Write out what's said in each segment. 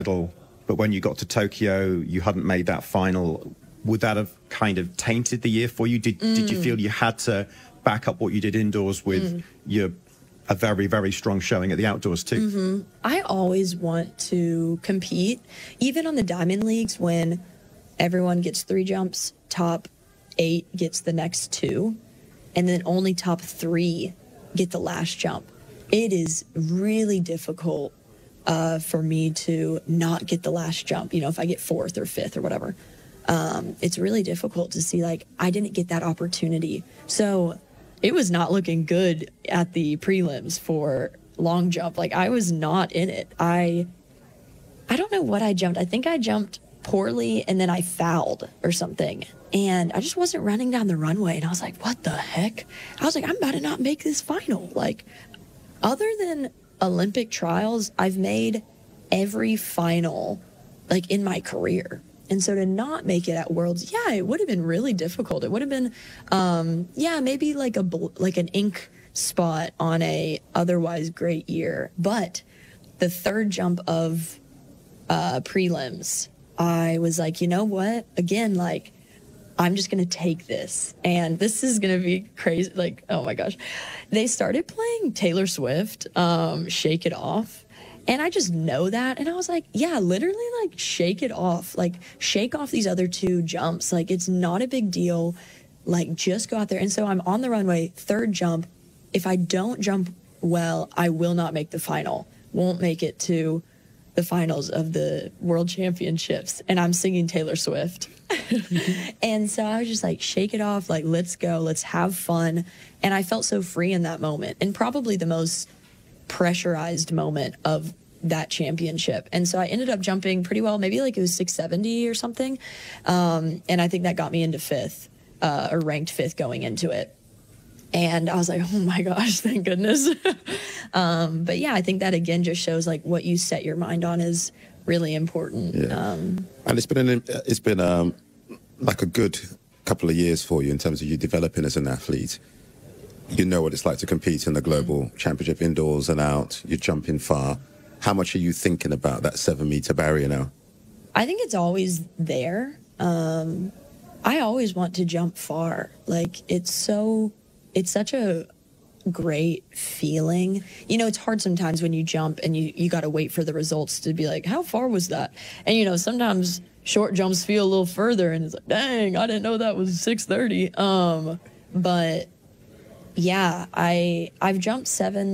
medal, but when you got to Tokyo, you hadn't made that final. Would that have kind of tainted the year for you? Did you feel you had to back up what you did indoors with a very, very strong showing at the outdoors too? I always want to compete, even on the Diamond Leagues when everyone gets 3 jumps, top 8 gets the next 2, and then only top 3 get the last jump. It is really difficult for me to not get the last jump, if I get 4th or 5th or whatever. It's really difficult to see, like, I didn't get that opportunity. So it was not looking good at the prelims for long jump. Like, I was not in it. I don't know what I jumped. I think I jumped poorly and then I fouled or something. And I just wasn't running down the runway. And I was like, what the heck? I was like, I'm about to not make this final. Like, other than Olympic trials, I've made every final, like, in my career. And so to not make it at Worlds, it would have been really difficult. It would have been, maybe like an ink spot on a otherwise great year. But the 3rd jump of prelims, I was like, you know what? Again, like, I'm just going to take this. And this is going to be crazy. Like, oh my gosh. They started playing Taylor Swift, Shake It Off. And I just know that. And I was like, yeah, literally, like, shake it off. Like, shake off these other 2 jumps. Like, it's not a big deal. Like, just go out there. And so I'm on the runway, 3rd jump. If I don't jump well, I will not make the final. Won't make it to the finals of the World Championships. And I'm singing Taylor Swift. And so I was just like, shake it off. Like, let's go. Let's have fun. And I felt so free in that moment. And probably the most pressurized moment of that championship. And so I ended up jumping pretty well, maybe like it was 670 or something. And I think that got me into 5th, or ranked 5th going into it. And I was like, oh my gosh, thank goodness. But yeah, I think that again just shows like what you set your mind on is really important. Yeah. And it's been like a good couple of years for you in terms of you developing as an athlete. You know what it's like to compete in the global championship indoors and out. You're jumping far. How much are you thinking about that 7-meter barrier now? I think it's always there. I always want to jump far. Like, it's such a great feeling. It's hard sometimes when you jump and you got to wait for the results to be like, how far was that? And, sometimes short jumps feel a little further and it's like, dang, I didn't know that was 630. But yeah, I've jumped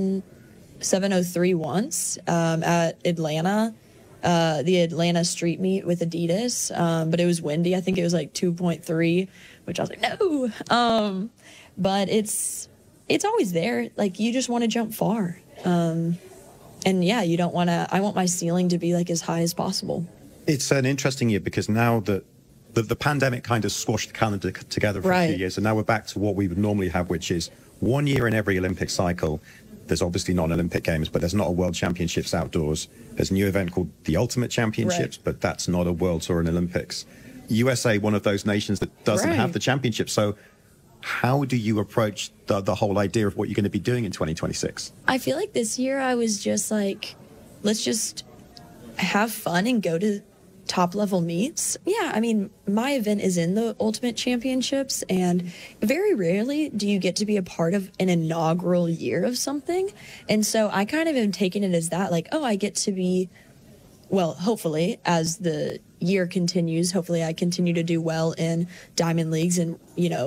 703 once at Atlanta, the Atlanta street meet with Adidas, but it was windy. I think it was like 2.3, which I was like, no. But it's always there. Like, you just want to jump far. And yeah, you don't want to, I want my ceiling to be like as high as possible. It's an interesting year because now that the pandemic kind of squashed the calendar together for a few years, and now we're back to what we would normally have, which is 1 year in every Olympic cycle. There's obviously not an Olympic Games, but there's not a World Championships outdoors. There's a new event called the Ultimate Championships, but that's not a Worlds or an Olympics. USA, one of those nations that doesn't have the championship. So how do you approach the whole idea of what you're going to be doing in 2026? I feel like this year I was just like, let's just have fun and go to top-level meets. Yeah, I mean, my event is in the Ultimate Championships, and very rarely do you get to be a part of an inaugural year of something. And so I kind of am taking it as that, like, oh, I get to be, well, hopefully, as the year continues, hopefully I continue to do well in Diamond Leagues and,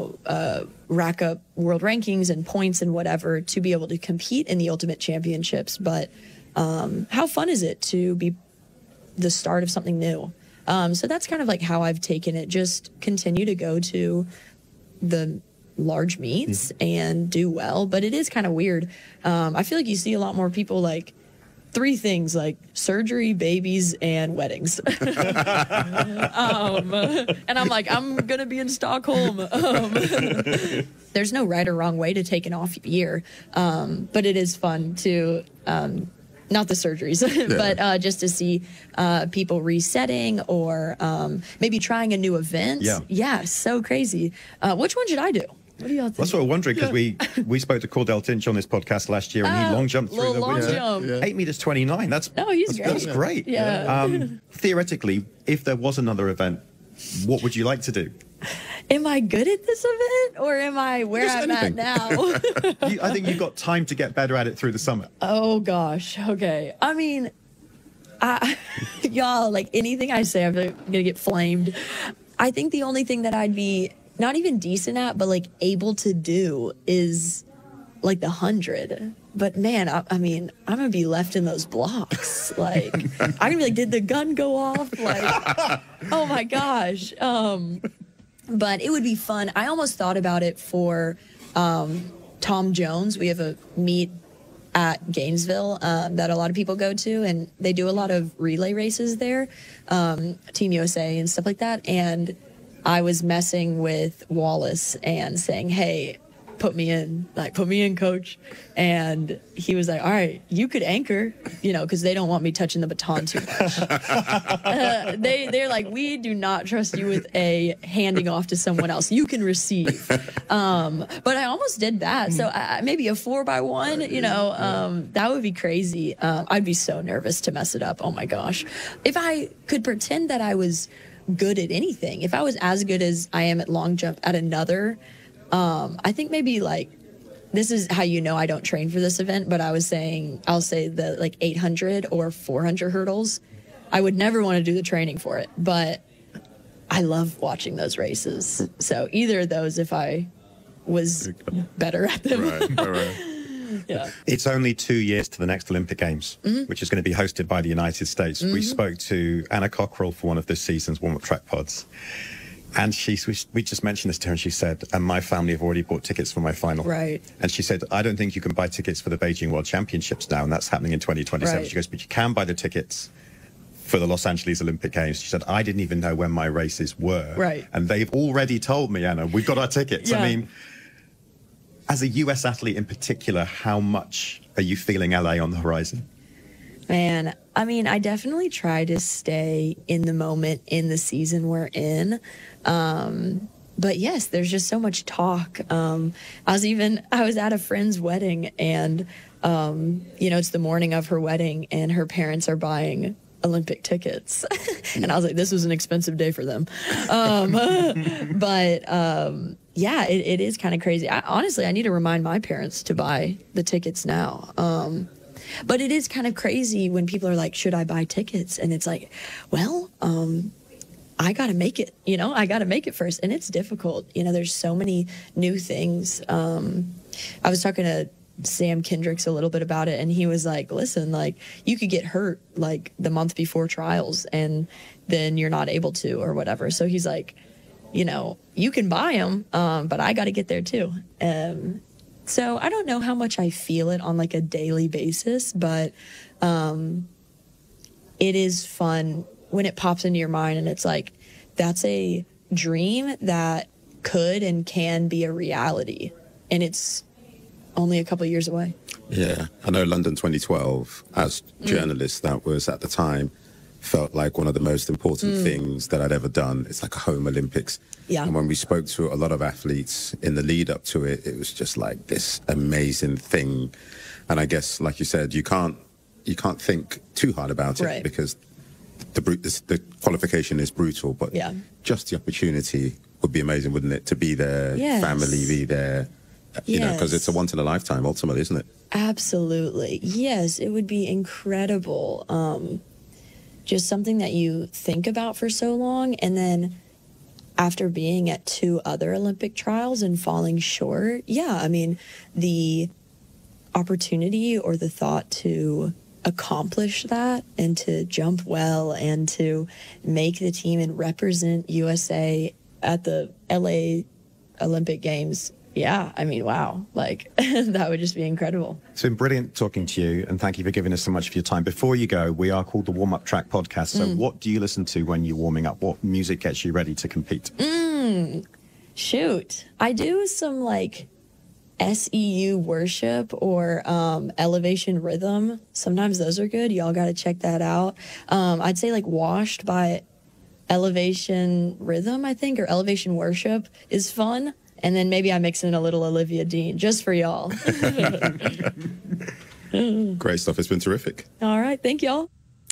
rack up world rankings and points and whatever to be able to compete in the Ultimate Championships. But how fun is it to be the start of something new? So that's kind of like how I've taken it. Just continue to go to the large meets and do well. But it is kind of weird. I feel like you see a lot more people like 3 things, like surgery, babies, and weddings. And I'm like, I'm going to be in Stockholm. There's no right or wrong way to take an off year. But it is fun to not the surgeries, but just to see people resetting or maybe trying a new event. Yeah, so crazy. Which one should I do? What do y'all think? That's what we're wondering, because we spoke to Cordell Tinch on this podcast last year, and he long jumped through the window. 8 meters 29. That's great. That's great. Yeah. Theoretically, if there was another event, what would you like to do? Am I good at this event, or am I where I'm at now? I think you've got time to get better at it through the summer. Oh gosh. Okay. I mean, y'all, like, anything I say, I'm gonna get flamed. I think the only thing that I'd be not even decent at, but like able to do is like the 100. But man, I mean, I'm gonna be left in those blocks. Like, I'm gonna be like, did the gun go off? Like, oh my gosh. But it would be fun. I almost thought about it for Tom Jones. We have a meet at Gainesville that a lot of people go to, and they do a lot of relay races there, Team USA and stuff like that. And I was messing with Wallace and saying, hey, put me in, coach. And he was like, all right, you could anchor, because they don't want me touching the baton too much. They're like, we do not trust you with a handing off to someone else. You can receive. But I almost did that. So maybe a 4x1, that would be crazy. I'd be so nervous to mess it up. Oh my gosh. If I could pretend that I was good at anything, if I was as good as I am at long jump at another, I think maybe this is how I don't train for this event, but I'll say the 800 or 400 hurdles. I would never want to do the training for it, but I love watching those races. So either of those, if I was better at them. Right. Yeah. It's only 2 years to the next Olympic Games, which is going to be hosted by the United States. We spoke to Anna Cockrell for one of this season's warm-up track pods. And we just mentioned this to her, and she said, and my family have already bought tickets for my final. Right. And she said, I don't think you can buy tickets for the Beijing World Championships now, and that's happening in 2027. Right. She goes, but you can buy the tickets for the Los Angeles Olympic Games. She said, I didn't even know when my races were. Right. And they've already told me, Anna, we've got our tickets. Yeah. I mean, as a US athlete in particular, how much are you feeling LA on the horizon? Man, I mean, I definitely try to stay in the moment in the season we're in. But yes, there's just so much talk. I was at a friend's wedding, and, it's the morning of her wedding, and her parents are buying Olympic tickets. And I was like, this was an expensive day for them. Yeah, it is kind of crazy. Honestly, I need to remind my parents to buy the tickets now. But it is kind of crazy when people are like, should I buy tickets? And it's like, well, I got to make it, I got to make it first. And it's difficult. There's so many new things. I was talking to Sam Kendricks a little bit about it, and he was like, listen, you could get hurt the month before trials, and then you're not able to or whatever. So he's like, you can buy them, but I got to get there too. So I don't know how much I feel it on a daily basis, but it is fun when it pops into your mind and it's like, that's a dream that could and can be a reality. And it's only a couple of years away. Yeah. I know London 2012, as journalists, that was at the time, felt like one of the most important things that I'd ever done. It's like a home Olympics. Yeah. And when we spoke to a lot of athletes in the lead up to it, it was just like this amazing thing. And I guess, like you said, you can't think too hard about it, right, because the qualification is brutal, but just the opportunity would be amazing, wouldn't it? To be there, yes, family be there, because it's a once in a lifetime ultimately, isn't it? Absolutely. Yes, it would be incredible. Just something that you think about for so long, and then after being at 2 other Olympic trials and falling short, the opportunity or the thought to accomplish that and to jump well and to make the team and represent USA at the LA Olympic Games, wow, that would just be incredible. It's been brilliant talking to you, and thank you for giving us so much of your time. Before you go, we are called the Warm Up Track Podcast, so what do you listen to when you're warming up? What music gets you ready to compete? Shoot. I do some SEU worship or Elevation Rhythm. Sometimes those are good. Y'all got to check that out. I'd say Washed by Elevation Rhythm, I think, or Elevation Worship is fun. And then maybe I mix in a little Olivia Dean just for y'all. Great stuff. It's been terrific. All right. Thank y'all.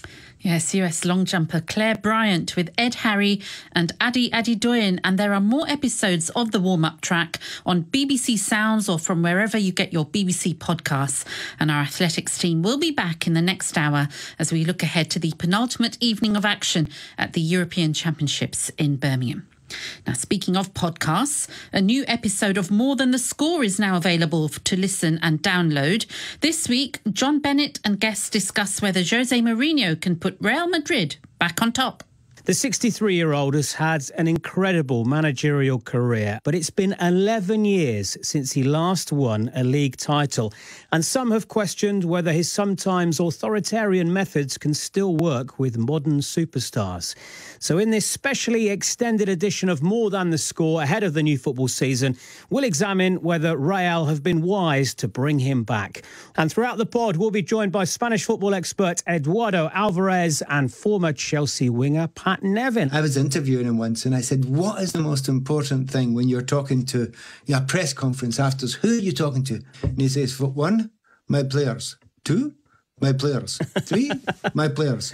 Yes, US long jumper Claire Bryant with Ed Harry and Adi Adedoyin. And there are more episodes of the warm-up track on BBC Sounds or from wherever you get your BBC podcasts. And our athletics team will be back in the next hour as we look ahead to the penultimate evening of action at the European Championships in Birmingham. Now, speaking of podcasts, a new episode of More Than the Score is now available to listen and download. This week, John Bennett and guests discuss whether Jose Mourinho can put Real Madrid back on top. The 63-year-old has had an incredible managerial career, but it's been 11 years since he last won a league title. And some have questioned whether his sometimes authoritarian methods can still work with modern superstars. So in this specially extended edition of More Than the Score, ahead of the new football season, we'll examine whether Real have been wise to bring him back. And throughout the pod, we'll be joined by Spanish football expert Eduardo Alvarez and former Chelsea winger Pat Nevin. I was interviewing him once and I said, what is the most important thing when you're talking to a press conference afterwards? Who are you talking to? And he says, for one, my players. Two, my players. Three, my players.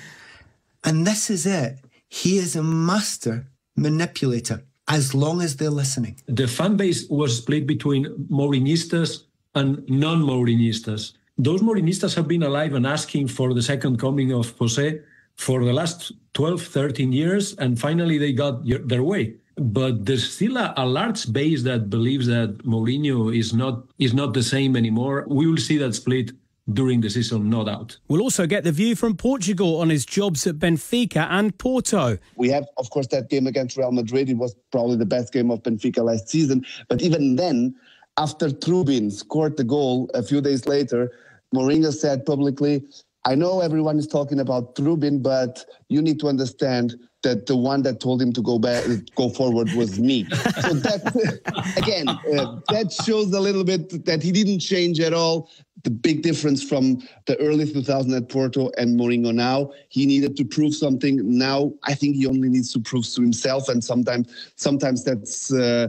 And this is it. He is a master manipulator, as long as they're listening. The fan base was split between Mourinistas and non-Mourinistas. Those Mourinistas have been alive and asking for the second coming of Jose for the last 12, 13 years, and finally they got their way. But there's still a large base that believes that Mourinho is not the same anymore. We will see that split during the season, no doubt. We'll also get the view from Portugal on his jobs at Benfica and Porto. We have, of course, that game against Real Madrid. It was probably the best game of Benfica last season. But even then, after Trubin scored the goal a few days later, Mourinho said publicly, I know everyone is talking about Trubin, but you need to understand that the one that told him to go forward was me. So that, again, that shows a little bit that he didn't change at all. The big difference from the early 2000s at Porto and Mourinho now, he needed to prove something. Now, I think he only needs to prove to himself, and sometimes that's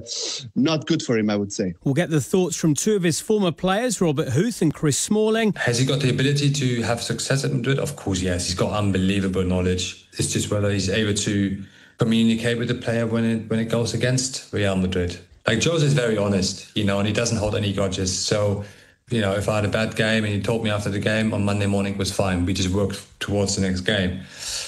not good for him, I would say. We'll get the thoughts from two of his former players, Robert Huth and Chris Smalling. Has he got the ability to have success at Madrid? Of course, yes. He's got unbelievable knowledge. It's just whether he's able to communicate with the player when it goes against Real Madrid. Like, Jose is very honest, and he doesn't hold any grudges. So, if I had a bad game and he told me after the game on Monday morning, it was fine. We just worked towards the next game.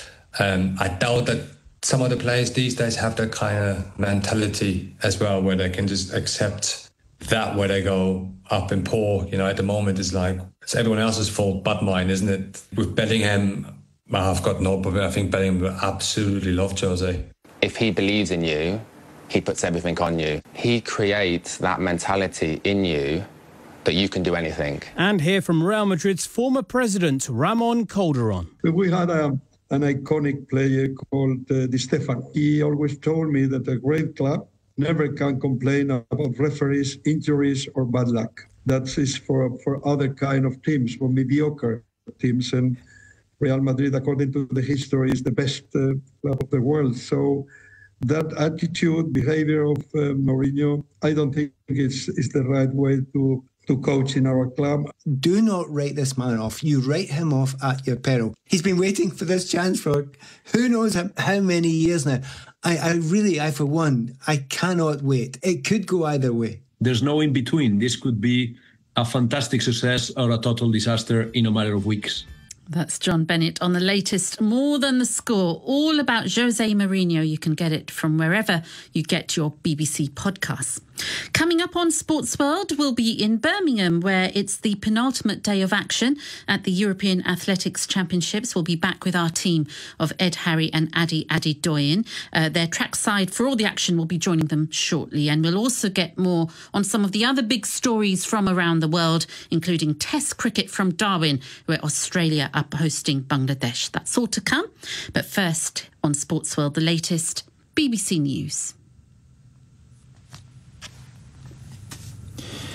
I doubt that some of the players these days have that kind of mentality as well, where they can just accept that where they go up and poor. At the moment, it's like it's everyone else's fault but mine, isn't it? With Bellingham, I've got no problem. I think Bellingham will absolutely love Jose. If he believes in you, he puts everything on you. He creates that mentality in you that you can do anything. And hear from Real Madrid's former president, Ramon Calderon. We had an iconic player called Di Stefano. He always told me that a great club never can complain about referees, injuries, or bad luck. That is for other kind of teams, for mediocre teams. And Real Madrid, according to the history, is the best club of the world. So that attitude, behavior of Mourinho, I don't think is the right way to coach in our club. Do not write this man off. You write him off at your peril. He's been waiting for this chance for who knows how many years now. I for one, I cannot wait. It could go either way. There's no in between. This could be a fantastic success or a total disaster in a matter of weeks. That's John Bennett on the latest More Than the Score, all about Jose Mourinho. You can get it from wherever you get your BBC podcasts. Coming up on Sports World, we'll be in Birmingham, where it's the penultimate day of action at the European Athletics Championships. We'll be back with our team of Ed Harry and Adi Adedoyin. Their trackside for all the action will be joining them shortly. And we'll also get more on some of the other big stories from around the world, including Test cricket from Darwin, where Australia are hosting Bangladesh. That's all to come. But first, on Sports World, the latest BBC News.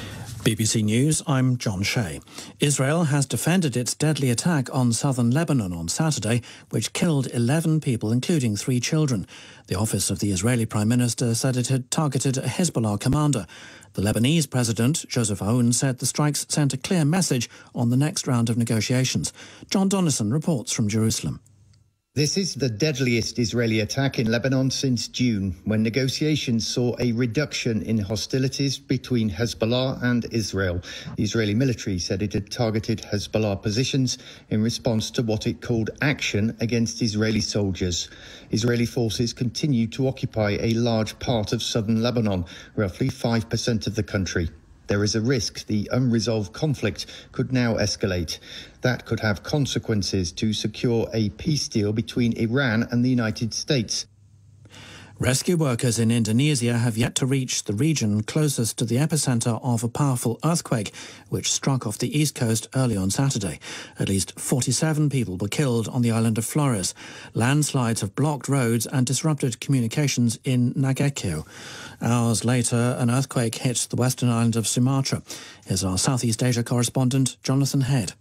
BBC News, I'm John Shea. Israel has defended its deadly attack on southern Lebanon on Saturday, which killed 11 people, including 3 children. The office of the Israeli Prime Minister said it had targeted a Hezbollah commander. The Lebanese President, Joseph Aoun, said the strikes sent a clear message on the next round of negotiations. John Donnison reports from Jerusalem. This is the deadliest Israeli attack in Lebanon since June, when negotiations saw a reduction in hostilities between Hezbollah and Israel. The Israeli military said it had targeted Hezbollah positions in response to what it called action against Israeli soldiers. Israeli forces continue to occupy a large part of southern Lebanon, roughly 5% of the country. There is a risk the unresolved conflict could now escalate. That could have consequences to secure a peace deal between Iran and the United States. Rescue workers in Indonesia have yet to reach the region closest to the epicenter of a powerful earthquake, which struck off the east coast early on Saturday. At least 47 people were killed on the island of Flores. Landslides have blocked roads and disrupted communications in Nagekeo. Hours later, an earthquake hit the western island of Sumatra. Here's our Southeast Asia correspondent, Jonathan Head.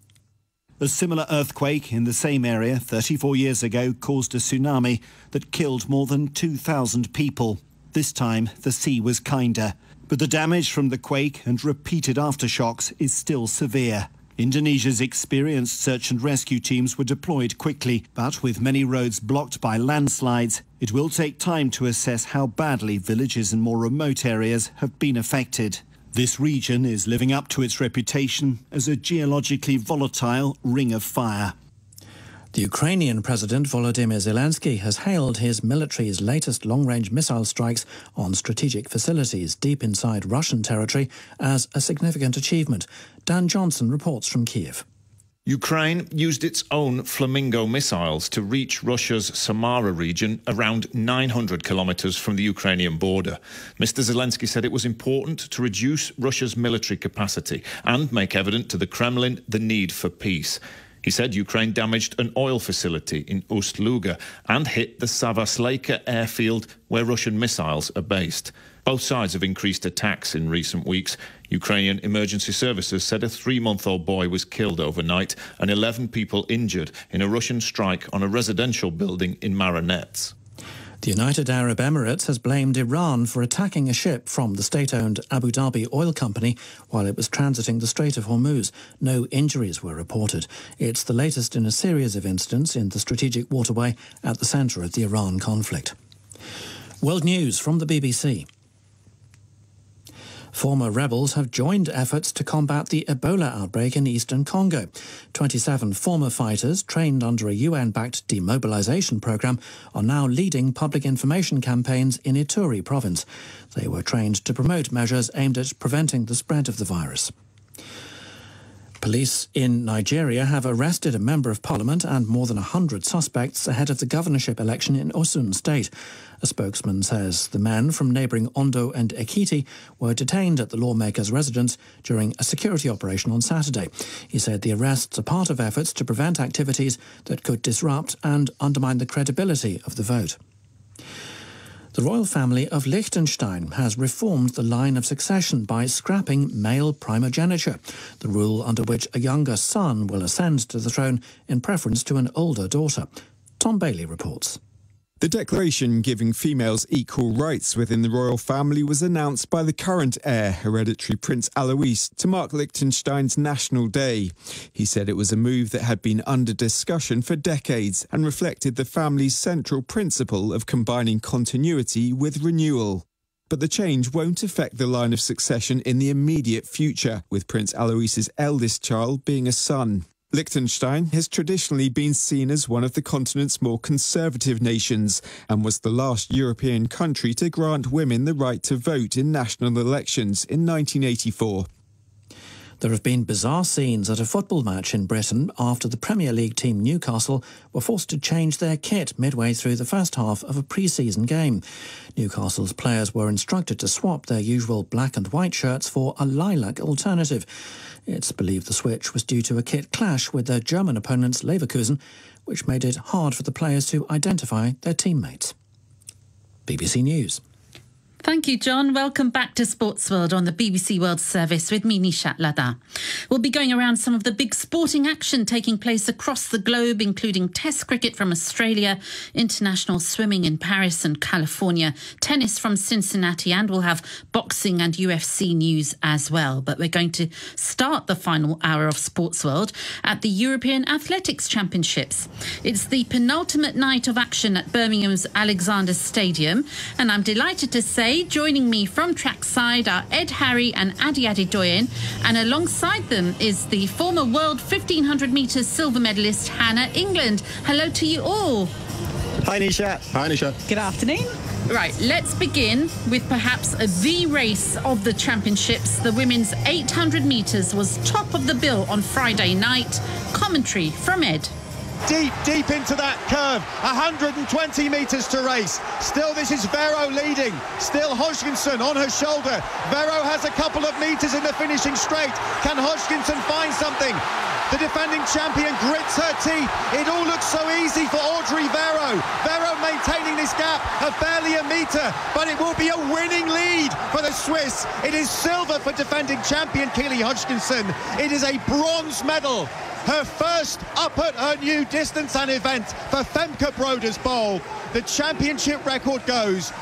A similar earthquake in the same area 34 years ago caused a tsunami that killed more than 2,000 people. This time, the sea was kinder. But the damage from the quake and repeated aftershocks is still severe. Indonesia's experienced search and rescue teams were deployed quickly, but with many roads blocked by landslides, it will take time to assess how badly villages in more remote areas have been affected. This region is living up to its reputation as a geologically volatile ring of fire. The Ukrainian President Volodymyr Zelensky has hailed his military's latest long-range missile strikes on strategic facilities deep inside Russian territory as a significant achievement. Dan Johnson reports from Kiev. Ukraine used its own Flamingo missiles to reach Russia's Samara region, around 900 kilometres from the Ukrainian border. Mr Zelensky said it was important to reduce Russia's military capacity and make evident to the Kremlin the need for peace. He said Ukraine damaged an oil facility in Ust-Luga and hit the Savasleika airfield where Russian missiles are based. Both sides have increased attacks in recent weeks. Ukrainian emergency services said a 3-month-old boy was killed overnight and 11 people injured in a Russian strike on a residential building in Marinets. The United Arab Emirates has blamed Iran for attacking a ship from the state-owned Abu Dhabi Oil Company while it was transiting the Strait of Hormuz. No injuries were reported. It's the latest in a series of incidents in the strategic waterway at the centre of the Iran conflict. World News from the BBC. Former rebels have joined efforts to combat the Ebola outbreak in eastern Congo. 27 former fighters, trained under a UN-backed demobilization program, are now leading public information campaigns in Ituri province. They were trained to promote measures aimed at preventing the spread of the virus. Police in Nigeria have arrested a member of parliament and more than 100 suspects ahead of the governorship election in Osun State. A spokesman says the men from neighbouring Ondo and Ekiti were detained at the lawmaker's residence during a security operation on Saturday. He said the arrests are part of efforts to prevent activities that could disrupt and undermine the credibility of the vote. The royal family of Liechtenstein has reformed the line of succession by scrapping male primogeniture, the rule under which a younger son will ascend to the throne in preference to an older daughter. Tom Bailey reports. The declaration giving females equal rights within the royal family was announced by the current heir, hereditary Prince Alois, to mark Liechtenstein's National Day. He said it was a move that had been under discussion for decades and reflected the family's central principle of combining continuity with renewal. But the change won't affect the line of succession in the immediate future, with Prince Alois's eldest child being a son. Liechtenstein has traditionally been seen as one of the continent's more conservative nations and was the last European country to grant women the right to vote in national elections in 1984. There have been bizarre scenes at a football match in Britain after the Premier League team Newcastle were forced to change their kit midway through the first half of a pre-season game. Newcastle's players were instructed to swap their usual black and white shirts for a lilac alternative. It's believed the switch was due to a kit clash with their German opponents Leverkusen, which made it hard for the players to identify their teammates. BBC News. Thank you, John. Welcome back to Sports World on the BBC World Service with me, Nishat Ladha. We'll be going around some of the big sporting action taking place across the globe, including Test cricket from Australia, international swimming in Paris and California, tennis from Cincinnati, and we'll have boxing and UFC news as well. But we're going to start the final hour of Sports World at the European Athletics Championships. It's the penultimate night of action at Birmingham's Alexander Stadium, and I'm delighted to say joining me from trackside are Ed Harry and Adi Adedoyin, and alongside them is the former world 1500 metres silver medalist Hannah England. Hello to you all. Hi Nisha. Hi Nisha. Good afternoon. Right, let's begin with perhaps the race of the championships. The women's 800 metres was top of the bill on Friday night. Commentary from Ed. Deep into that curve, 120 metres to race. Still, this is Vero leading. Still Hodgkinson on her shoulder. Vero has a couple of metres in the finishing straight. Can Hodgkinson find something? The defending champion grits her teeth. It all looks so easy for Audrey Vero. Vero maintaining this gap of barely a metre, but it will be a winning lead for the Swiss. It is silver for defending champion Keely Hodgkinson. It is a bronze medal. Her first up at her new distance and event for Femke Broders Bowl. The championship record goes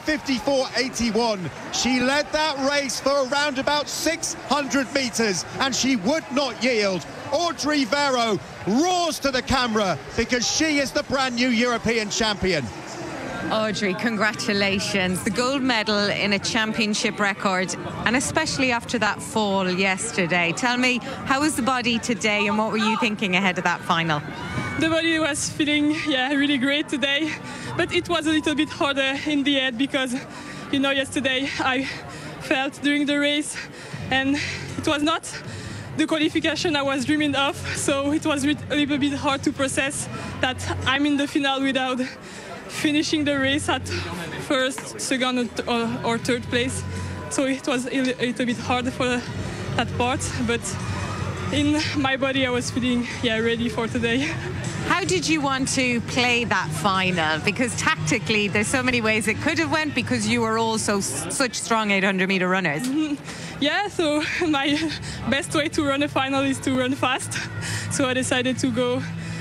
1:54.81. She led that race for around about 600 metres and she would not yield. Audrey Vero roars to the camera because she is the brand new European champion. Audrey, congratulations. The gold medal in a championship record, and especially after that fall yesterday. Tell me, how was the body today and what were you thinking ahead of that final? The body was feeling, really great today, but it was a little bit harder in the head because, yesterday I felt during the race and it was not the qualification I was dreaming of, so it was a little bit hard to process that I'm in the final without finishing the race at first, second or third place. So it was a little bit hard for that part, but in my body I was feeling ready for today. How did you want to play that final? Because tactically there's so many ways it could have went because you were also such strong 800 meter runners. Yeah, so my best way to run a final is to run fast. So I decided to go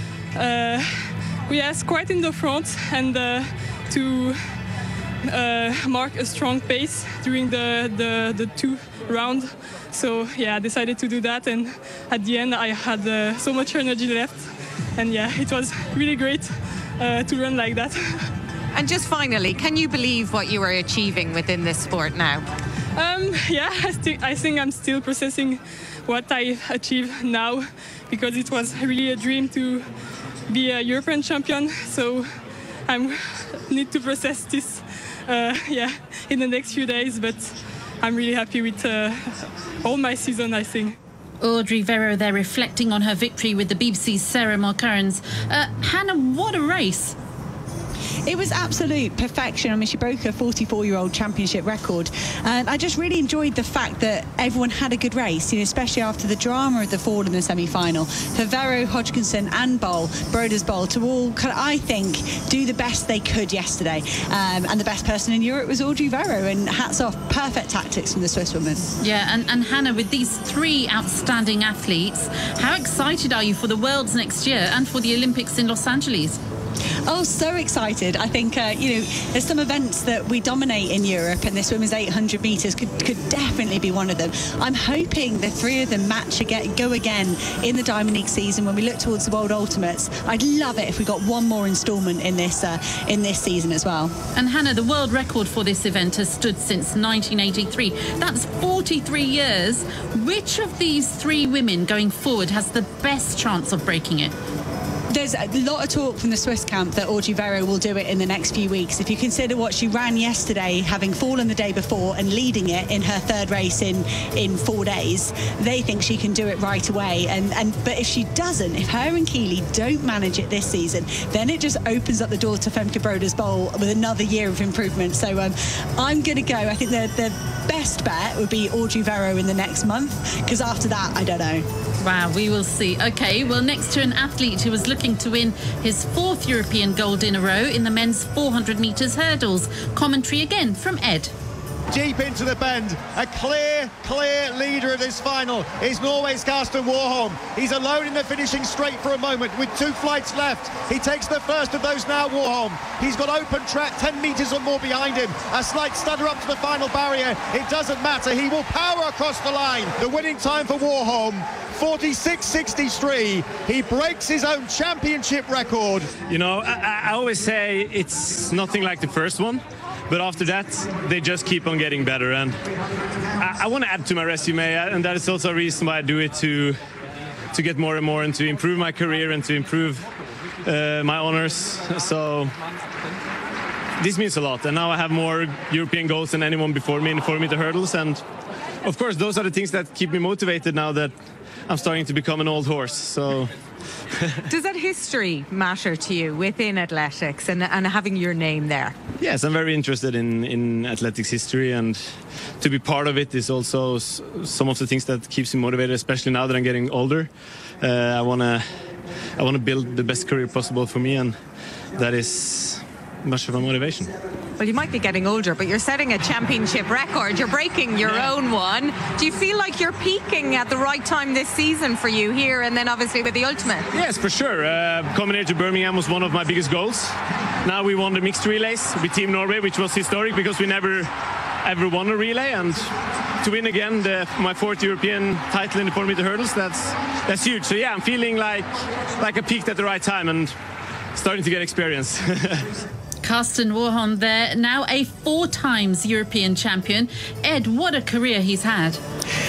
quite in the front and to mark a strong pace during the two rounds. So I decided to do that, and at the end I had so much energy left, and it was really great to run like that. And just finally, can you believe what you are achieving within this sport now? I think I'm still processing what I achieved now, because it was really a dream to be a European champion, so I need to process this in the next few days, but I'm really happy with all my season, I think. Audrey Vero there reflecting on her victory with the BBC's Sarah Mulkerns. Hannah, what a race. It was absolute perfection. I mean, she broke her 44-year-old championship record. And I just really enjoyed the fact that everyone had a good race, especially after the drama of the fall in the semi-final. For Vero, Hodgkinson and Broders Bowl to all, I think, do the best they could yesterday. And the best person in Europe was Audrey Vero. And hats off, perfect tactics from the Swiss woman. Yeah, and Hannah, with these three outstanding athletes, how excited are you for the Worlds next year and for the Olympics in Los Angeles? Oh, so excited. I think, there's some events that we dominate in Europe, and this women's 800 metres could definitely be one of them. I'm hoping the three of them go again in the Diamond League season when we look towards the World Ultimates. I'd love it if we got one more instalment in this season as well. And Hannah, the world record for this event has stood since 1983. That's 43 years. Which of these three women going forward has the best chance of breaking it? There's a lot of talk from the Swiss camp that Audrey Vero will do it in the next few weeks. If you consider what she ran yesterday, having fallen the day before and leading it in her third race in 4 days, they think she can do it right away. But if she doesn't, if her and Keely don't manage it this season, then it just opens up the door to Femke Broders Bowl with another year of improvement. So I'm going to go. I think the best bet would be Audrey Vero in the next month, because after that, I don't know. Wow, we will see. Okay, well, next to an athlete who was looking hoping to win his 4th European gold in a row in the men's 400 metres hurdles. Commentary again from Ed. Deep into the bend, a clear leader of this final is Norway's Karsten Warholm. He's alone in the finishing straight for a moment with 2 flights left. He takes the first of those now, Warholm. He's got open track 10 metres or more behind him. A slight stutter up to the final barrier. It doesn't matter. He will power across the line. The winning time for Warholm, 46.63. He breaks his own championship record. You know, I always say it's nothing like the first one. But after that, they just keep on getting better. And I want to add to my resume, and that is also a reason why I do it, to get more and more and to improve my career and to improve my honors. So this means a lot. And now I have more European goals than anyone before me in 400-meter hurdles. And of course, those are the things that keep me motivated now that I'm starting to become an old horse. So. Does that history matter to you within athletics and having your name there? Yes, I'm very interested in athletics history, and to be part of it is also some of the things that keeps me motivated, especially now that I'm getting older. I want to build the best career possible for me, and that is much of a motivation. Well, you might be getting older, but you're setting a championship record. You're breaking your own one. Do you feel like you're peaking at the right time this season for you here and then obviously with the ultimate? Yes, for sure. Coming here to Birmingham was one of my biggest goals. Now we won the mixed relays with Team Norway, which was historic because we never ever won a relay, and to win again my 4th European title in the 400-meter hurdles, that's huge. So yeah, I'm feeling like I peaked at the right time and starting to get experience. Karsten Warholm there, now a 4 times European champion. Ed, what a career he's had.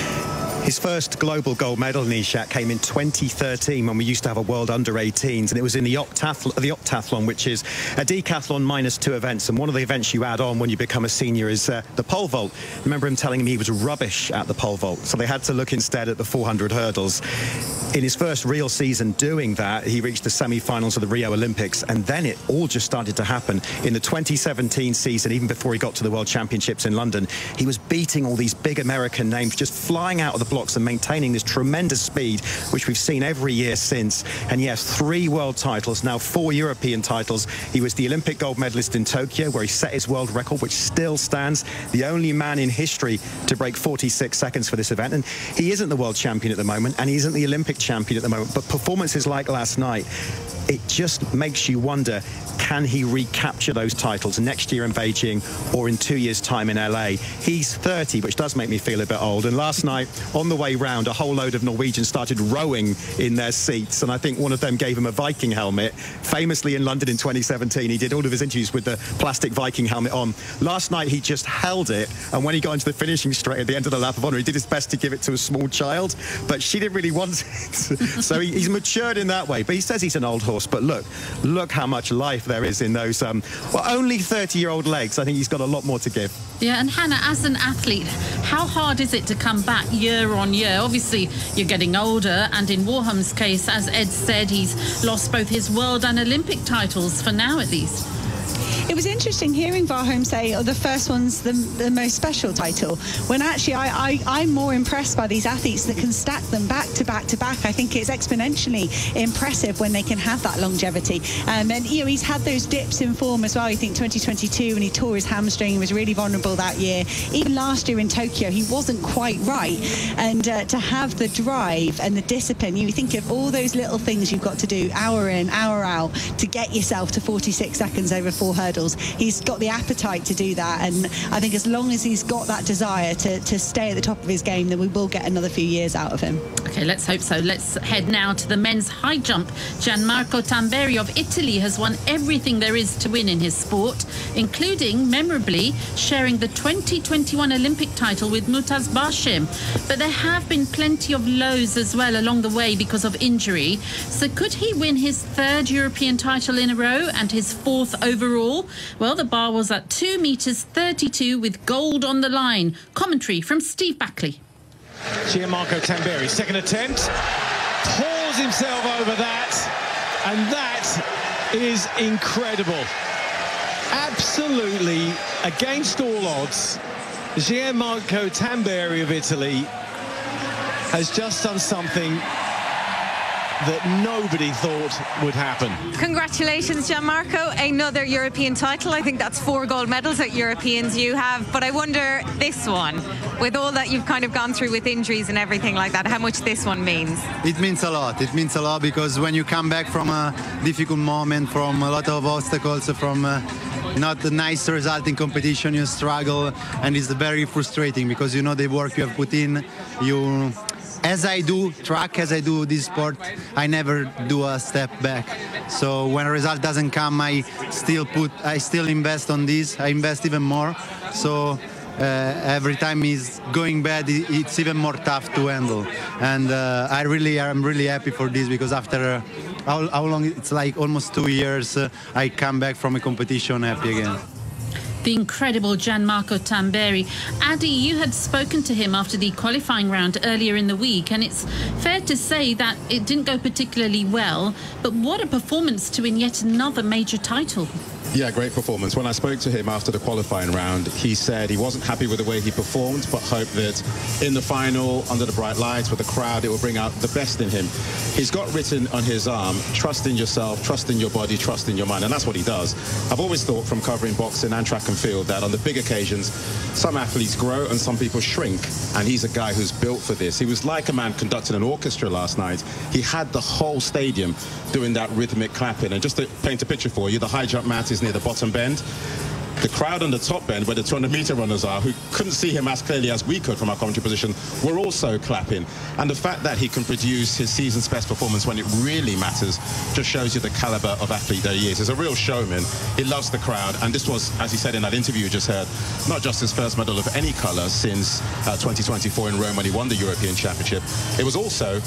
His first global gold medal, Nishat, came in 2013 when we used to have a world under-18s, and it was in the octathlon, which is a decathlon minus 2 events. And one of the events you add on when you become a senior is the pole vault. I remember him telling me he was rubbish at the pole vault, so they had to look instead at the 400 hurdles. In his first real season doing that, he reached the semi-finals of the Rio Olympics, and then it all just started to happen. In the 2017 season, even before he got to the World Championships in London, he was beating all these big American names, just flying out of the blocks and maintaining this tremendous speed, which we've seen every year since. And yes, 3 world titles, now 4 European titles. He was the Olympic gold medalist in Tokyo, where he set his world record, which still stands, the only man in history to break 46 seconds for this event. And he isn't the world champion at the moment, and he isn't the Olympic champion at the moment, but performances like last night, it just makes you wonder, can he recapture those titles next year in Beijing or in 2 years' time in LA? He's 30, which does make me feel a bit old. And last night, on the way round, a whole load of Norwegians started rowing in their seats, and I think one of them gave him a Viking helmet. Famously in London in 2017, he did all of his interviews with the plastic Viking helmet on. Last night, he just held it, and when he got into the finishing straight at the end of the lap of honour, he did his best to give it to a small child, but she didn't really want it. So he's matured in that way, but he says he's an old horse. But look how much life there is in those, only 30-year-old legs. I think he's got a lot more to give. Yeah, and Hannah, as an athlete, how hard is it to come back year on year? Obviously, you're getting older, and in Warholm's case, as Ed said, he's lost both his world and Olympic titles, for now at least. It was interesting hearing Warholm say, the first one's the most special title, when actually I'm more impressed by these athletes that can stack them back to back to back. I think it's exponentially impressive when they can have that longevity. And he's had those dips in form as well. I think 2022 when he tore his hamstring, he was really vulnerable that year. Even last year in Tokyo, he wasn't quite right. And to have the drive and the discipline, you think of all those little things you've got to do, hour in, hour out, to get yourself to 46 seconds over 4 hurdles. He's got the appetite to do that, and I think as long as he's got that desire to stay at the top of his game, then we will get another few years out of him. Okay, let's hope so. Let's head now to the men's high jump. Gianmarco Tamberi of Italy has won everything there is to win in his sport, including, memorably, sharing the 2021 Olympic title with Mutaz Bashim. But there have been plenty of lows as well along the way because of injury. So could he win his 3rd European title in a row and his 4th overall? Well, the bar was at 2 meters 32 with gold on the line. Commentary from Steve Backley. Gianmarco Tamberi, second attempt, pours himself over that, and that is incredible. Absolutely against all odds, Gianmarco Tamberi of Italy has just done something that nobody thought would happen. Congratulations, Gianmarco. Another European title. I think that's 4 gold medals at Europeans you have. But I wonder, this one, with all that you've kind of gone through with injuries and everything like that, how much this one means? It means a lot. It means a lot because when you come back from a difficult moment, from a lot of obstacles, from not a nice result in competition, you struggle, and it's very frustrating because you know the work you have put in. As I do track, as I do this sport, I never do a step back. So when a result doesn't come, I still invest on this. I invest even more. So every time it's going bad, it's even more tough to handle. And I'm really happy for this because after how long? It's like almost 2 years. I come back from a competition happy again. The incredible Gianmarco Tamberi. Adi, you had spoken to him after the qualifying round earlier in the week, and it's fair to say that it didn't go particularly well, but what a performance to win yet another major title. Yeah, great performance. When I spoke to him after the qualifying round, he said he wasn't happy with the way he performed, but hoped that in the final, under the bright lights, with the crowd, it will bring out the best in him. He's got written on his arm, trust in yourself, trust in your body, trust in your mind, and that's what he does. I've always thought from covering boxing and track and field that on the big occasions, some athletes grow and some people shrink, and he's a guy who's built for this. He was like a man conducting an orchestra last night. He had the whole stadium doing that rhythmic clapping, and just to paint a picture for you, the high jump mat is near the bottom bend. The crowd on the top bend, where the 200-meter runners are, who couldn't see him as clearly as we could from our commentary position, were also clapping. And the fact that he can produce his season's best performance when it really matters just shows you the caliber of athlete that he is. He's a real showman. He loves the crowd. And this was, as he said in that interview you just heard, not just his first medal of any colour since 2024 in Rome when he won the European Championship. It was also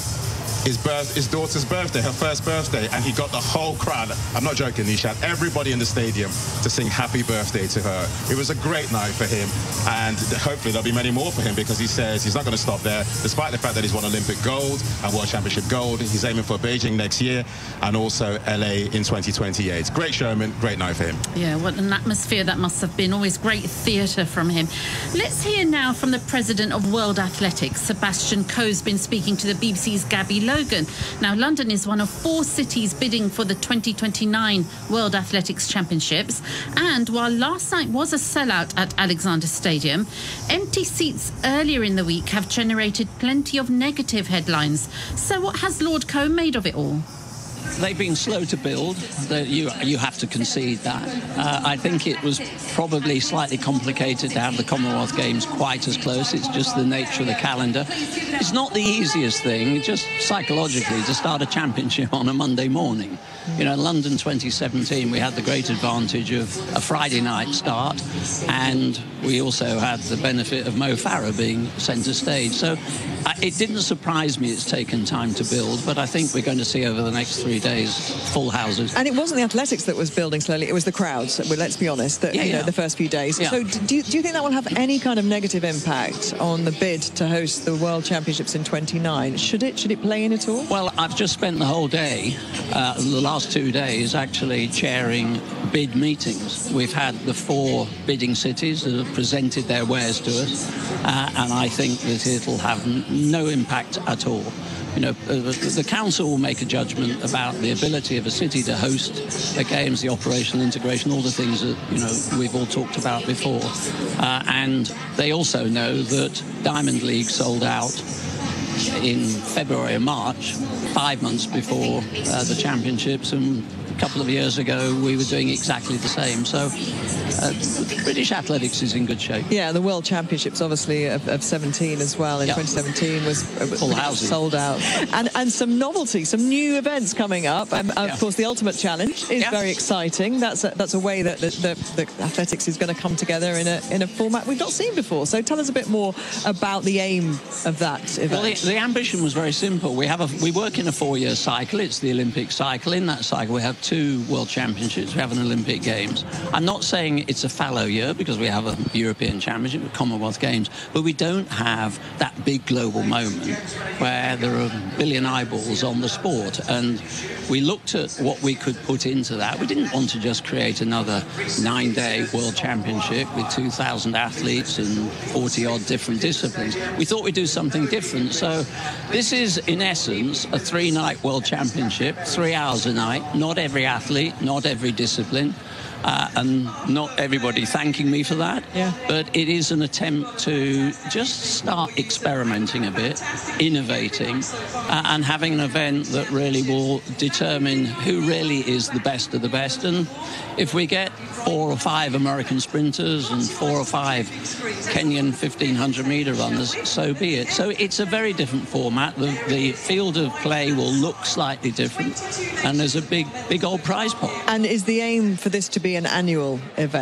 his daughter's birthday, her first birthday, and he got the whole crowd, I'm not joking, Nishat, everybody in the stadium to sing happy birthday to her. It was a great night for him, and hopefully there'll be many more for him because he says he's not going to stop there, despite the fact that he's won Olympic gold and World Championship gold. He's aiming for Beijing next year and also LA in 2028. Great showman, great night for him. Yeah, what an atmosphere that must have been. Always great theatre from him. Let's hear now from the president of World Athletics. Sebastian Coe's been speaking to the BBC's Gabby Logan. Now, London is one of 4 cities bidding for the 2029 World Athletics Championships. And while last night was a sellout at Alexander Stadium, empty seats earlier in the week have generated plenty of negative headlines. So what has Lord Coe made of it all? They've been slow to build. You have to concede that. I think it was probably slightly complicated to have the Commonwealth Games quite as close. It's just the nature of the calendar. It's not the easiest thing, just psychologically, to start a championship on a Monday morning. You know, London 2017, we had the great advantage of a Friday night start, and we also had the benefit of Mo Farah being centre stage. So it didn't surprise me it's taken time to build, but I think we're going to see over the next 3 days full houses. And it wasn't the athletics that was building slowly, it was the crowds, well, let's be honest, that, the first few days. Yeah. So do you think that will have any kind of negative impact on the bid to host the World Championships in 29? Should it play in at all? Well, I've just spent the whole day, the last 2 days, actually chairing bid meetings. We've had the 4 bidding cities that have presented their wares to us, and I think that it'll have no impact at all. You know, the council will make a judgment about the ability of a city to host the games, the operational integration, all the things that, you know, we've all talked about before. And they also know that Diamond League sold out in February and March, 5 months before the championships, and a couple of years ago we were doing exactly the same. So British athletics is in good shape. Yeah, the World Championships obviously of 17 as well in 2017 was full houses, sold out, and some novelty, some new events coming up. Of course, the Ultimate Challenge is very exciting. That's a way that the athletics is going to come together in a format we've not seen before. So tell us a bit more about the aim of that event. Well, the ambition was very simple. We work in a 4-year cycle. It's the Olympic cycle. In that cycle, we have 2 World Championships. We have an Olympic Games. I'm not saying saying it's a fallow year because we have a European Championship, a Commonwealth Games, but we don't have that big global moment where there are a billion eyeballs on the sport. And we looked at what we could put into that. We didn't want to just create another 9-day World Championship with 2,000 athletes in 40-odd different disciplines. We thought we'd do something different. So this is, in essence, a 3-night World Championship, 3 hours a night, not every athlete, not every discipline. And not everybody thanking me for that, but it is an attempt to just start experimenting a bit, innovating, and having an event that really will determine who really is the best of the best. And if we get 4 or 5 American sprinters and 4 or 5 Kenyan 1,500-metre runners, so be it. So it's a very different format. The field of play will look slightly different, and there's a big old prize pot. And is the aim for this to be an annual event?